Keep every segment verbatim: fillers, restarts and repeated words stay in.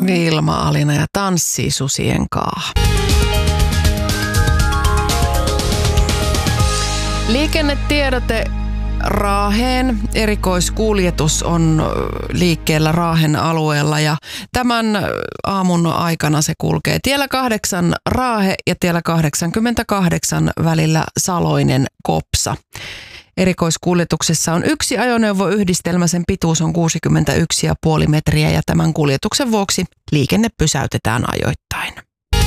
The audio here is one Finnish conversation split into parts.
Vilma-Alina ja Tanssii susien kaa. Liikennetiedote Raaheen. Erikoiskuljetus on liikkeellä Raahen alueella ja tämän aamun aikana se kulkee tiellä kahdeksan Raahe ja tiellä kahdeksankymmentäkahdeksan välillä Saloinen Kopsa. Erikoiskuljetuksessa on yksi ajoneuvoyhdistelmä, sen pituus on kuusikymmentäyksi pilkku viisi metriä ja tämän kuljetuksen vuoksi liikenne pysäytetään ajoittain.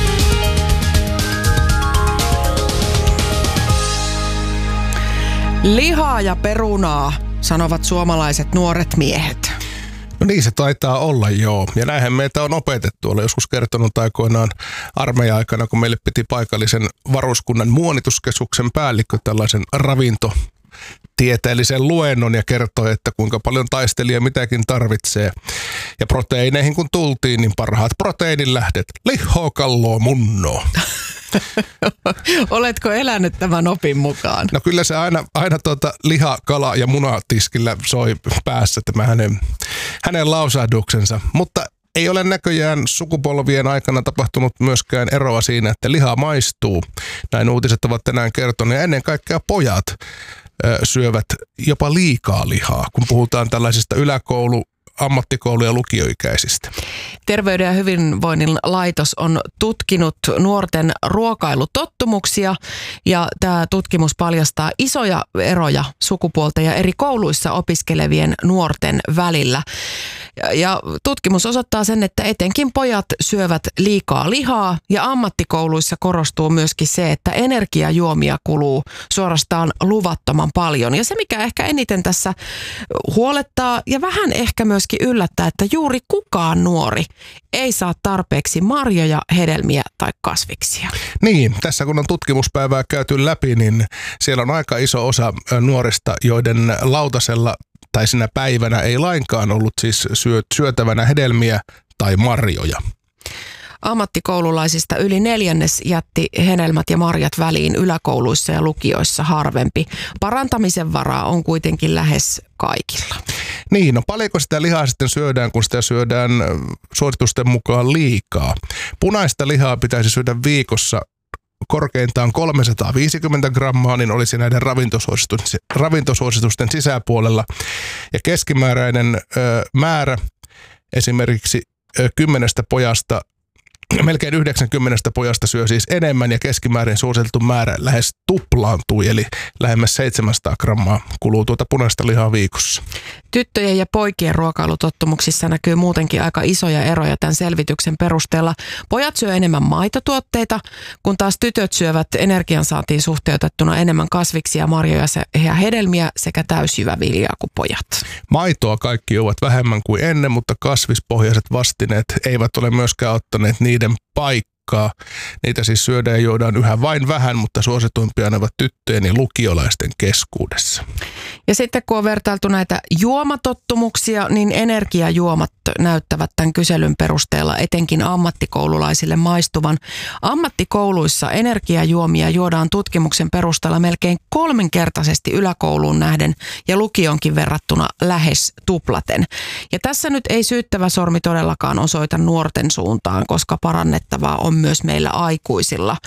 Lihaa ja perunaa, sanovat suomalaiset nuoret miehet. No niin se taitaa olla, joo. Ja näinhän meitä on opetettu. Olen joskus kertonut aikoinaan armeija-aikana, kun meille piti paikallisen varuskunnan muonituskeskuksen päällikkö tällaisen ravintotieteellisen luennon ja kertoi, että kuinka paljon taistelija mitäkin tarvitsee. Ja proteiineihin kun tultiin, niin parhaat proteiinilähdet, lihoa, kalloa, munnoa. Oletko elänyt tämän opin mukaan? No kyllä se aina, aina tuota liha, kala ja munatiskillä soi päässä tämä hänen, hänen lausahduksensa. Mutta ei ole näköjään sukupolvien aikana tapahtunut myöskään eroa siinä, että liha maistuu. Näin uutiset ovat tänään kertoneet ja ennen kaikkea pojat ö, syövät jopa liikaa lihaa, kun puhutaan tällaisista yläkoulu- ammattikoulu- ja lukioikäisistä. Terveyden ja hyvinvoinnin laitos on tutkinut nuorten ruokailutottumuksia ja tämä tutkimus paljastaa isoja eroja sukupuolten ja eri kouluissa opiskelevien nuorten välillä. Ja tutkimus osoittaa sen, että etenkin pojat syövät liikaa lihaa ja ammattikouluissa korostuu myöskin se, että energiajuomia kuluu suorastaan luvattoman paljon. Ja se, mikä ehkä eniten tässä huolettaa ja vähän ehkä myöskin yllättää, että juuri kukaan nuori ei saa tarpeeksi marjoja, hedelmiä tai kasviksia. Niin, tässä kun on tutkimuspäivää käyty läpi, niin siellä on aika iso osa nuorista, joiden lautasella tai sinä päivänä ei lainkaan ollut siis syötävänä hedelmiä tai marjoja. Ammattikoululaisista yli neljännes jätti hedelmät ja marjat väliin yläkouluissa ja lukioissa harvempi. Parantamisen varaa on kuitenkin lähes kaikilla. Niin, no paljonko sitä lihaa sitten syödään, kun sitä syödään suositusten mukaan liikaa? Punaista lihaa pitäisi syödä viikossa korkeintaan kolmesataaviisikymmentä grammaa, niin olisi näiden ravintosuositusten, ravintosuositusten sisäpuolella. Ja keskimääräinen ö, määrä esimerkiksi ö, kymmenestä pojasta, melkein yhdeksänkymmentä pojasta syö siis enemmän ja keskimäärin suositeltu määrä lähes tuplaantui, eli lähemmäs seitsemänsataa grammaa kuluu tuota punaista lihaa viikossa. Tyttöjen ja poikien ruokailutottumuksissa näkyy muutenkin aika isoja eroja tämän selvityksen perusteella. Pojat syö enemmän maitotuotteita, kun taas tytöt syövät energiansaantiin suhteutettuna enemmän kasviksia, marjoja ja hedelmiä sekä täysjyväviljaa kuin pojat. Maitoa kaikki juovat vähemmän kuin ennen, mutta kasvispohjaiset vastineet eivät ole myöskään ottaneet niiden paikkaa. Niitä siis syödään ja juodaan yhä vain vähän, mutta suosituimpia ne ovat tyttöjen ja lukiolaisten keskuudessa. Ja sitten kun on vertailtu näitä juomatottumuksia, niin energiajuomat näyttävät tämän kyselyn perusteella etenkin ammattikoululaisille maistuvan. Ammattikouluissa energiajuomia juodaan tutkimuksen perusteella melkein kolminkertaisesti yläkouluun nähden ja lukionkin verrattuna lähes tuplaten. Ja tässä nyt ei syyttävä sormi todellakaan osoita nuorten suuntaan, koska parannettavaa on myös meillä aikuisilla.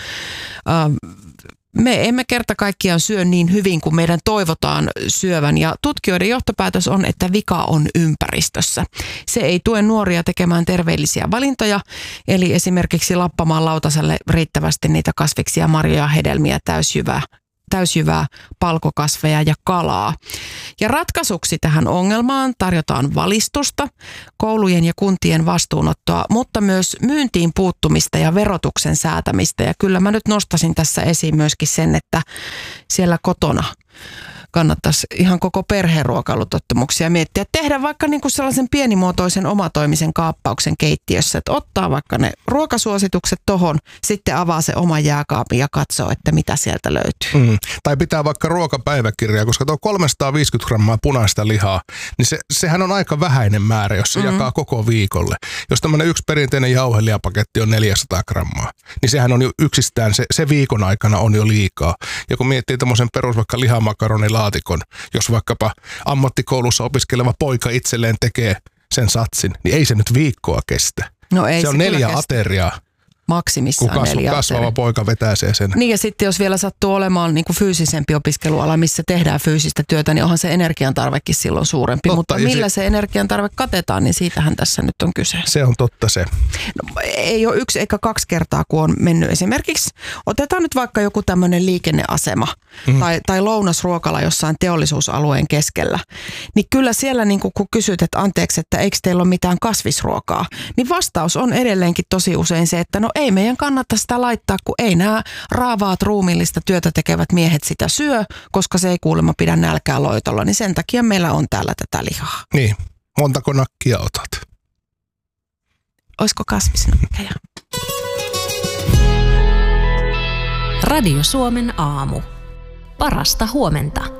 Me emme kerta kaikkiaan syö niin hyvin kuin meidän toivotaan syövän ja tutkijoiden johtopäätös on, että vika on ympäristössä. Se ei tue nuoria tekemään terveellisiä valintoja, eli esimerkiksi lappamaan lautaselle riittävästi niitä kasviksia, marjoja, hedelmiä, täysjyvää, täysjyvää, palkokasveja ja kalaa. Ja ratkaisuksi tähän ongelmaan tarjotaan valistusta, koulujen ja kuntien vastuunottoa, mutta myös myyntiin puuttumista ja verotuksen säätämistä. Ja kyllä mä nyt nostasin tässä esiin myöskin sen, että siellä kotona kannattaisi ihan koko perheen ruokailutottumuksia miettiä. Tehdä vaikka niin kuin sellaisen pienimuotoisen omatoimisen kaappauksen keittiössä, että ottaa vaikka ne ruokasuositukset tohon, sitten avaa se oman jääkaapin ja katsoo, että mitä sieltä löytyy. Mm. Tai pitää vaikka ruokapäiväkirjaa, koska tuo kolmesataaviisikymmentä grammaa punaista lihaa, niin se, sehän on aika vähäinen määrä, jos se mm-hmm. jakaa koko viikolle. Jos tämmöinen yksi perinteinen jauhelihapaketti on neljäsataa grammaa, niin sehän on jo yksistään, se, se viikon aikana on jo liikaa. Ja kun miettii tämmöisen perus vaikka lihamakaronilaatikon, jos vaikkapa ammattikoulussa opiskeleva poika itselleen tekee sen satsin, niin ei se nyt viikkoa kestä. No ei se on se neljä kestä. ateriaa. Maksimissaan kun kasvu, neljä kasvava ateriaa. poika vetää sen. Niin ja sitten jos vielä sattuu olemaan niin kuin fyysisempi opiskeluala, missä tehdään fyysistä työtä, niin onhan se energiantarvekin silloin suurempi. Totta, Mutta millä se, se energiantarve katetaan, niin siitähän tässä nyt on kyse. Se on totta se. No, ei ole yksi eikä kaksi kertaa, kun on mennyt esimerkiksi, otetaan nyt vaikka joku tämmöinen liikenneasema mm. tai, tai lounasruokala jossain teollisuusalueen keskellä. Niin kyllä siellä niin kun kysyt, että anteeksi, että eikö teillä ole mitään kasvisruokaa, niin vastaus on edelleenkin tosi usein se, että no ei meidän kannata sitä laittaa, kun ei nämä raavaat ruumiillista työtä tekevät miehet sitä syö, koska se ei kuulemma pidä nälkää loitolla, niin sen takia meillä on täällä tätä lihaa. Niin, montako nakkia otat? Olisiko kasvisnakkeja? Radio Suomen aamu. Parasta huomenta.